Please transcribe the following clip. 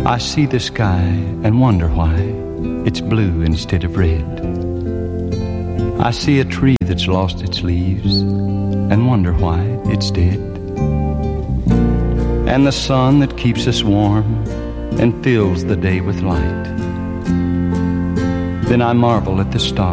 I see the sky and wonder why it's blue instead of red. I see a tree that's lost its leaves and wonder why it's dead. And the sun that keeps us warm and fills the day with light. Then I marvel at the stars